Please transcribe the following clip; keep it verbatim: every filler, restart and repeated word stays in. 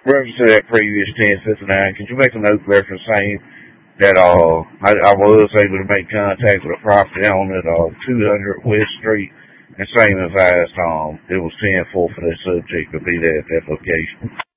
reference to that previous ten fifty-nine, could you make a note reference saying that uh, I, I was able to make contact with a property owner at uh, two hundred West Street, and same advised um, it was ten four for that subject to be there at that location.